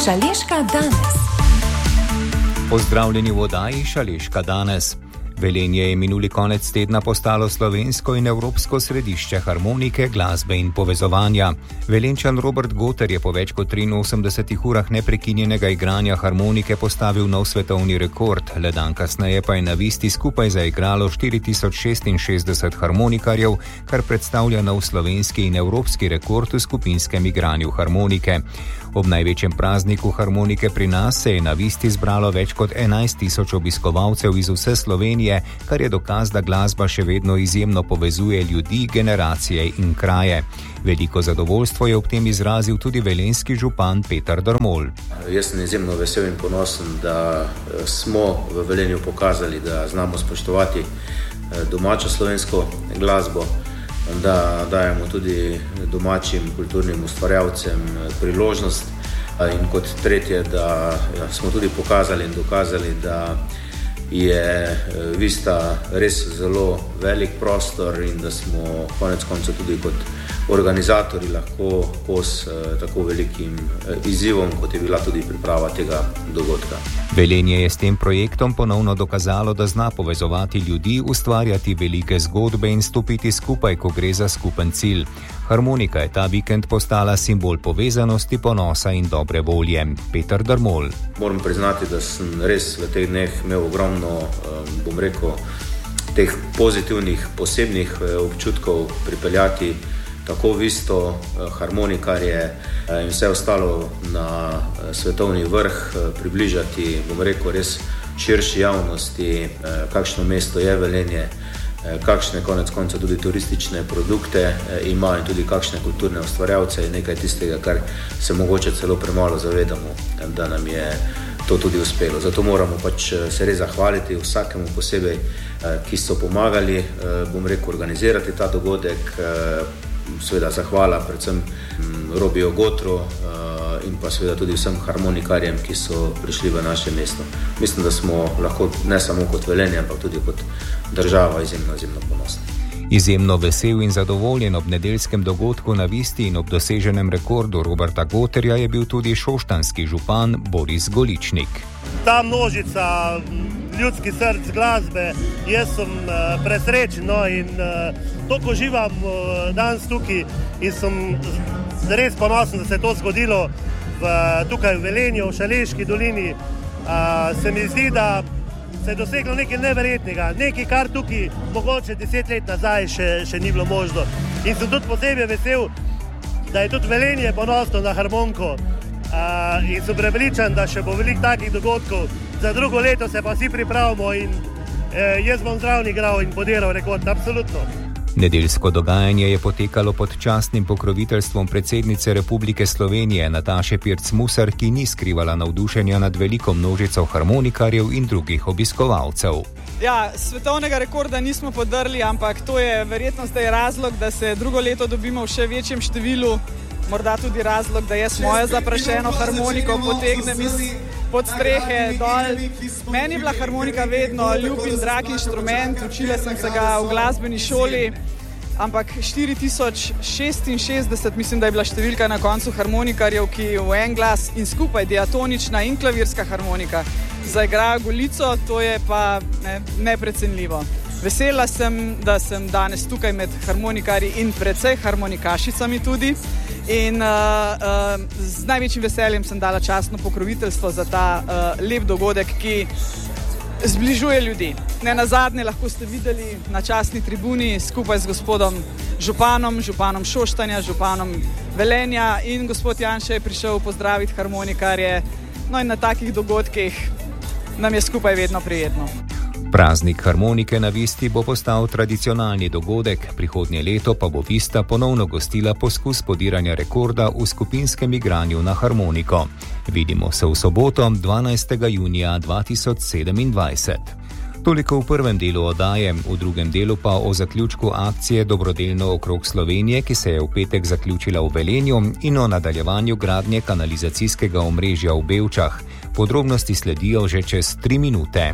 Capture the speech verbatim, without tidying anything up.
Šaleška danes. Pozdravljeni v oddaji Šaleška danes. Velenje je minuli konec tedna postalo slovensko in evropsko središče harmonike, glasbe in povezovanja. Velenčan Robert Goter je po več kot triinosemdesetih urah neprekinjenega igranja harmonike postavil nov svetovni rekord. Le dan kasneje pa je na Visti skupaj zaigralo štiri tisoč šestinšestdeset harmonikarjev, kar predstavlja nov slovenski in evropski rekord v skupinskem igranju harmonike. Ob največjem prazniku harmonike pri nas se je na Visti zbralo več kot enajst tisoč obiskovalcev iz vse Slovenije, kar je dokaz, da glasba še vedno izjemno povezuje ljudi, generacije in kraje. Veliko zadovoljstvo je ob tem izrazil tudi velenjski župan Peter Drmol. Jaz sem izjemno vesel in ponosen, da smo v Velenju pokazali, da znamo spoštovati domačo slovensko glasbo, da dajemo tudi domačim kulturnim ustvarjalcem priložnost in kot tretje, da smo tudi pokazali in dokazali, da je Vista res zelo velik prostor in da smo konec koncev tudi kot organizatorji lahko kos tako velikim izzivom, kot je bila tudi priprava tega dogodka. Velenje je s tem projektom ponovno dokazalo, da zna povezovati ljudi, ustvarjati velike zgodbe in stopiti skupaj, ko gre za skupen cilj. Harmonika je ta vikend postala simbol povezanosti, ponosa in dobre volje. Peter Drmol. Moram priznati, da sem res v teh dneh imel ogromno, bom rekel, teh pozitivnih, posebnih občutkov pripeljati tako Visto, harmonikarje in vse ostalo na svetovni vrh, približati, bom rekel, res širši javnosti, kakšno mesto je Velenje, kakšne konec konca tudi turistične produkte ima in tudi kakšne kulturne ustvarjalce je nekaj tistega, kar se mogoče celo premalo zavedamo, da nam je to tudi uspelo. Zato moramo pač se res zahvaliti vsakemu posebej, ki so pomagali, bom rekel, organizirati ta dogodek. Seveda zahvala predvsem Robiju Gotru in pa seveda tudi vsem harmonikarjem, ki so prišli v naše mesto. Mislim, da smo lahko ne samo kot Velenje, ampak tudi kot država izjemno, izjemno ponosni. Izjemno vesel in zadovoljen ob nedeljskem dogodku na Visti in ob doseženem rekordu Roberta Goterja je bil tudi šoštanski župan Boris Goličnik. Ta množica ljudski src glasbe, jaz sem uh, presrečen no, in uh, toliko živam uh, danes tukaj in sem res ponosen, da se je to zgodilo v, tukaj v Velenju, v Šaleški dolini. Uh, se mi zdi, da se je doseglo nekaj neverjetnega, nekaj, kar tukaj mogoče deset let nazaj še, še ni bilo možno. In sem tudi posebej vesel, da je tudi Velenje ponosno na harmoniko uh, in sem prepričan, da še bo veliko takih dogodkov. Za drugo leto se pa vsi pripravimo in eh, jaz bom zraven igral in podiral rekord, absolutno. Nedeljsko dogajanje je potekalo pod častnim pokroviteljstvom predsednice Republike Slovenije Nataše Pirc Musar, ki ni skrivala navdušenja nad veliko množico harmonikarjev in drugih obiskovalcev. Ja, svetovnega rekorda nismo podrli, ampak to je verjetno zdaj razlog, da se drugo leto dobimo v še večjem številu. Morda tudi razlog, da jaz mojo zaprašeno harmoniko potegnem iz pod strehe dol. Meni je bila harmonika vedno ljub in drag inštrument, učila sem se ga v glasbeni šoli, ampak štiri tisoč šestinšestdeset, mislim, da je bila številka na koncu harmonikarjev, ki v en glas in skupaj diatonična in klavirska harmonika zaigrajo Golico, to je pa ne, neprecenljivo. Vesela sem, da sem danes tukaj med harmonikarji in precej harmonikašicami tudi. In uh, uh, z največjim veseljem sem dala častno pokroviteljstvo za ta uh, lep dogodek, ki zbližuje ljudi. Ne nazadnje lahko ste videli na častni tribuni skupaj z gospodom županom, županom Šoštanja, županom Velenja in gospod Janša je prišel pozdraviti harmonikarje. No in na takih dogodkih nam je skupaj vedno prijetno. Praznik harmonike na Visti bo postal tradicionalni dogodek, prihodnje leto pa bo Vista ponovno gostila poskus podiranja rekorda v skupinskem igranju na harmoniko. Vidimo se v soboto, dvanajstega junija dva tisoč sedemindvajset. Toliko v prvem delu oddaje, v drugem delu pa o zaključku akcije Dobrodelno okrog Slovenije, ki se je v petek zaključila v Velenju, in o nadaljevanju gradnje kanalizacijskega omrežja v Bevčah. Podrobnosti sledijo že čez tri minute.